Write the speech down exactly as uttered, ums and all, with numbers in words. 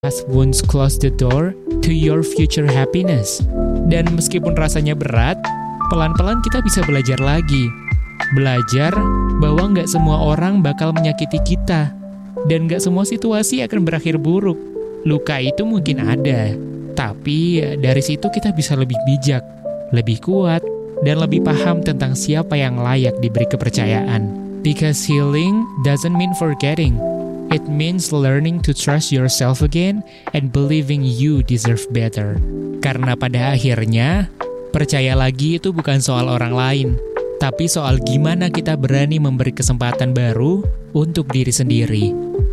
Past wounds close the door to your future happiness. Dan meskipun rasanya berat, pelan-pelan kita bisa belajar lagi. Belajar bahwa nggak semua orang bakal menyakiti kita. Dan nggak semua situasi akan berakhir buruk. Luka itu mungkin ada, tapi dari situ kita bisa lebih bijak, lebih kuat, dan lebih paham tentang siapa yang layak diberi kepercayaan. Because healing doesn't mean forgetting. It means learning to trust yourself again and believing you deserve better. Karena pada akhirnya, percaya lagi itu bukan soal orang lain, tapi soal gimana kita berani memberi kesempatan baru untuk diri sendiri.